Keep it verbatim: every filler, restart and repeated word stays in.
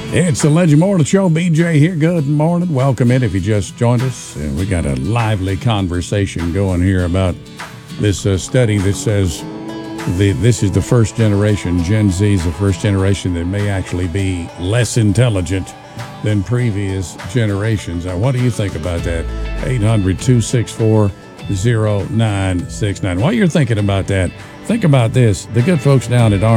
It's the Legend Morning Show. B J here. Good morning. Welcome in if you just joined us. And we got a lively conversation going here about this uh, study that says the this is the first generation. Gen Z is the first generation that may actually be less intelligent than previous generations. Now, what do you think about that? eight hundred, two six four, zero nine six nine. While you're thinking about that, think about this. The good folks down at